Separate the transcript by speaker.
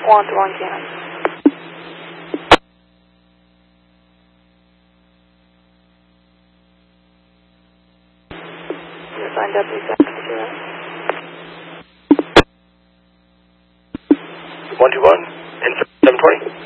Speaker 1: 121 Cannon. You're assigned deputy second to that.
Speaker 2: 121 and 720.